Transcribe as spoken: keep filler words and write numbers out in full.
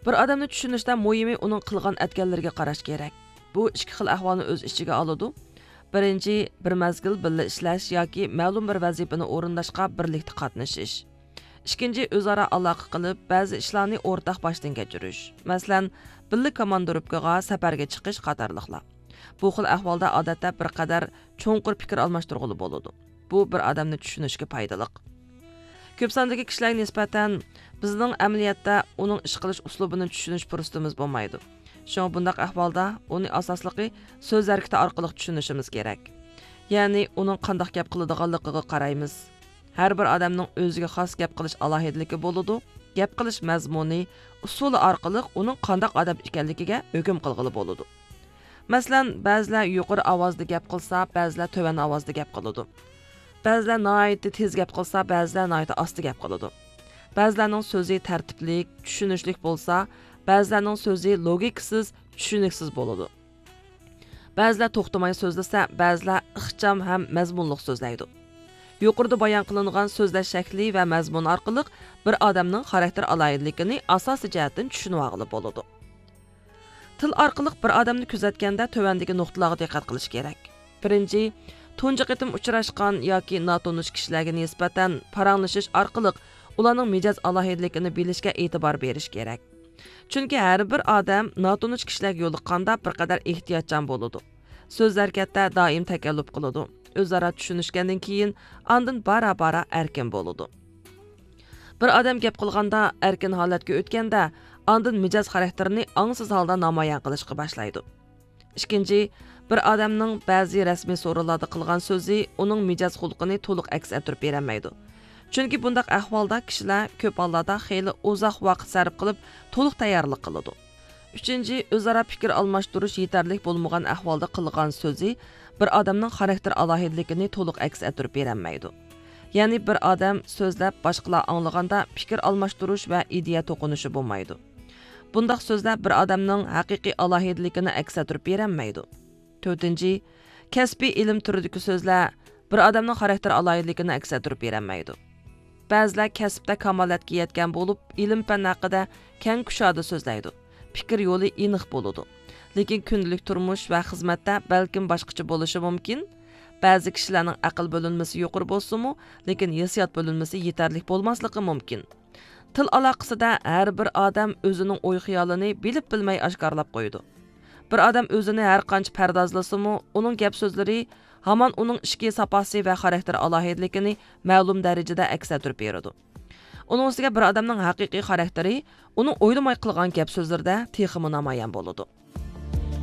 Bir odamni tushunishda muhimi uning qilgan atganlariga qarash kerak. Bu ikki xil ahvolni o'z ichiga oladi. Birinchi, bir mazgil birga ishlash yoki ma'lum bir vazifani o'rindashga birlikda qatnashish. Ikkinchi, o'zaro aloqa qilib, ba'zi ishlarni o'rtaq boshdan kechirish. Masalan, birga komandirubkaga safarga chiqish qatorliqlar. Bu xil ahvolda odatda bir qadar cho'nqur fikr almashtirg'uli bo'ladi. Bu bir odamni tushunishga foydali. Ko'p sondagi kishilarga nisbatan bizning amaliyotda uning ish qilish uslubini tushunish fursatimiz bo'lmaydi. Shunga bundaq ahvolda uni asosligi so'z harakati orqali tushunishimiz kerak. Ya'ni uning qanday gap qiladiganligiga qaraymiz. Har bir odamning o'ziga xos gap qilish alohidligi bo'ladi. Gap qilish mazmuni, usuli orqali uning qanday odam ekanligiga hukm qilg'ili bo'ladi. Masalan, ba'zilar yuqori ovozda gap qilsa, ba'zilar to'van ovozda gap qiladi. Ba'zilar nihoyatda tez gap qilsa, ba'zilar nihoyatda asta gap qiladi. Ba'zilarning so'zi tartiblik, tushunishlik bo'lsa, ba'zilarning so'zi logikasiz, tushuniksiz bo'ladi. Ba'zilar to'xtamay so'zlasa, ba'zilar ixcham ham mazmunliq so'zlaydi. Yuqorida bayon qilingan so'zlash shakli va mazmun orqali bir odamning xarakter alohidligini asosiy jihatdan tushunib olib bo'ladi. Til orqali bir odamni kuzatganda tövandagi nuqtalarga diqqat qilish kerak. Birinchi, tunji qitim uchrashgan yoki notanish kishilarga nisbatan paranglashish orqali ularning mijoz alohidligini bilishga e'tibor berish kerak. Chunki har bir odam notanish kishilarga yo'liqqanda bir qadar ehtiyotchan bo'ladi. So'z harakatda doim takalluf qiladi. O'zaro tushunishgandan keyin andin bara-bara erkin bo'ladi. Bir odam gap qilganda erkin holatga o'tganda andin mijoz xarakterini angsiz holda namoyon qilishga boshlaydi. Ikkinchi, bir odamning ba'zi rasmiy so'rovlarda qilgan so'zi uning mijoz xulqini to'liq aks ettirib bermaydi. Chunki bundaq ahvolda kishilar ko'p hollarda xeyli uzoq vaqt sarf qilib to'liq tayyorlik qiladi. Uchinchi, o'zaro fikr almashtirish yetarli bo'lmagan ahvolda qilgan so'zi bir odamning xarakter alohidligini to'liq aks ettirib bermaydi. Ya'ni bir odam so'zlab boshqalar anglaganda fikr almashtirish va ideya to'qinishi bo'lmaydi. Bundaq so'zlar bir odamning haqiqiy alohidligini aks ettirib bermaydi. To'rtinchi, kasbiy ilm turidagi so'zlar bir odamning xarakter alohidligini aks ettirib bermaydi. Ba'zilar kasbda kamolatga yetgan bo'lib, ilm fan haqida keng kushoda so'zlaydi. Fikr yo'li aniq bo'ladi. Lekin kundalik turmush va xizmatda balkim boshqacha bo'lishi mumkin. Ba'zi kishilarning aql bo'linmasi yuqori bo'lsa-mu, lekin hissiyot bo'linmasi yetarli bo'lmasligi mumkin. Til aloqasida har bir odam o'zining o'y-xayolini bilib bilmay oshkorlab qo'ydi. Bir odam o'zini har qancha pardozlasa-mu, uning gap so'zlari hamon uning ishki saposi va xarakter alohidligini ma'lum darajada aks ettirib beradi. Uning ustiga bir odamning haqiqiy xarakteri uning o'ylamay qilgan gap so'zlarda texmi namoyon bo'ladi.